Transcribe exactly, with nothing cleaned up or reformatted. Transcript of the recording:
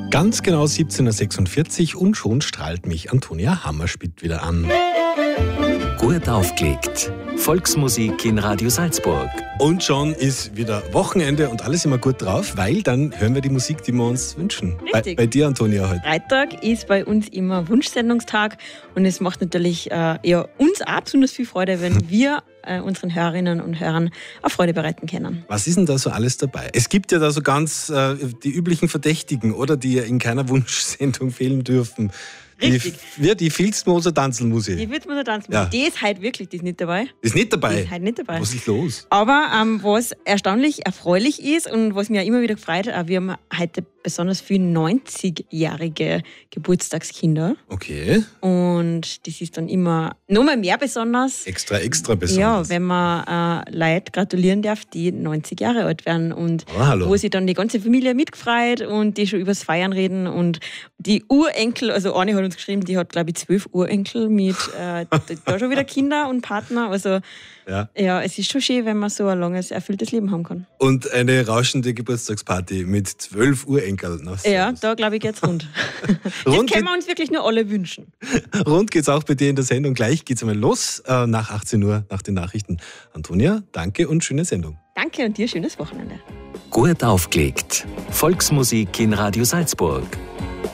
Ganz genau siebzehn Uhr sechsundvierzig und schon strahlt mich Antonia Hammerschmidt wieder an. Gut aufgelegt. Volksmusik in Radio Salzburg. Und schon ist wieder Wochenende und alles immer gut drauf, weil dann hören wir die Musik, die wir uns wünschen. Bei, bei dir, Antonia, heute. Freitag ist bei uns immer Wunschsendungstag und es macht natürlich äh, ja, uns auch besonders viel Freude, wenn wir äh, unseren Hörerinnen und Hörern auch Freude bereiten können. Was ist denn da so alles dabei? Es gibt ja da so ganz äh, die üblichen Verdächtigen, oder, die ja in keiner Wunschsendung fehlen dürfen. Richtig. Die, ja, die Filzmoser Tanzelmusik. Die Filzmoser Tanzelmusik, Ja. die ist heute wirklich die ist nicht dabei. Ist nicht dabei? Die ist heute nicht dabei. Was ist los? Aber ähm, was erstaunlich erfreulich ist und was mir auch immer wieder gefreut, äh, wir haben heute besonders viele neunzigjährige Geburtstagskinder. Okay. Und das ist dann immer nochmal mehr besonders. Extra, extra besonders. Ja, wenn man äh, Leute gratulieren darf, die neunzig Jahre alt werden und Oh, hallo. wo sich dann die ganze Familie mitgefreut und die schon übers Feiern reden und die Urenkel, also eine hat uns geschrieben, die hat glaube ich zwölf Urenkel mit äh, da schon wieder Kinder und Partner, also Ja. ja, es ist schon schön, wenn man so ein langes, erfülltes Leben haben kann. Und eine rauschende Geburtstagsparty mit zwölf Urenkeln. Na, Ja, servus. da glaube ich geht's rund. Das Rund können wir uns wirklich nur alle wünschen. Rund geht's auch bei dir in der Sendung. Gleich geht's einmal los, äh, nach achtzehn Uhr, nach den Nachrichten. Antonia, danke und schöne Sendung. Danke und dir schönes Wochenende. Gut aufgelegt. Volksmusik in Radio Salzburg.